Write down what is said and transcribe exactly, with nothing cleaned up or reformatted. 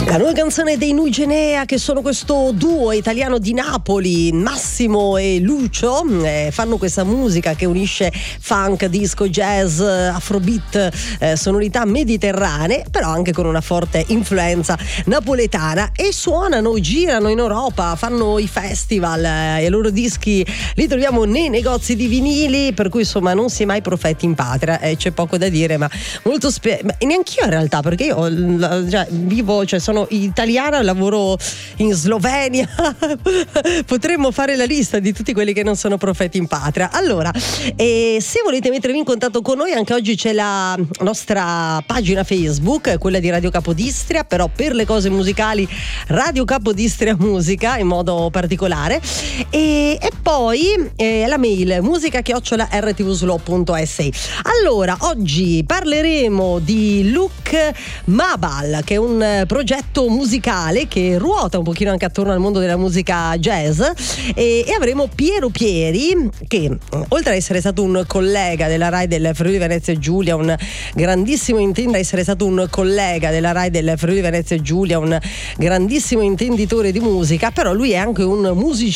La nuova canzone dei Nugenea, che sono questo duo italiano di Napoli, Massimo e Lucio, eh, fanno questa musica che unisce funk, disco, jazz, afrobeat, eh, sonorità mediterranee, però anche con una forte influenza napoletana, e suonano, girano in Europa, fanno i festival, eh, e i loro dischi li troviamo nei negozi di vinili, per cui insomma non si è mai profeti in patria, eh, c'è poco da dire, ma molto spe- ma neanch'io in realtà, perché io cioè, vivo, cioè sono italiana, lavoro in Slovenia potremmo fare la lista di tutti quelli che non sono profeti in patria. Allora, e se volete mettervi in contatto con noi, anche oggi c'è la nostra pagina Facebook, quella di Radio Capodistria, però per le cose musicali Radio Capodistria Musica in modo particolare, e, e poi eh, la mail musica chiocciola r t v slow punto s i. Allora, oggi parleremo di Luke Mabal, che è un progetto musicale che ruota un pochino anche attorno al mondo della musica jazz, e, e avremo Piero Pieri, che oltre ad essere stato un collega della Rai del Friuli Venezia Giulia, un grandissimo intenditore, essere stato un collega della Rai del Friuli Venezia Giulia, un grandissimo intenditore di musica, però lui è anche un musicista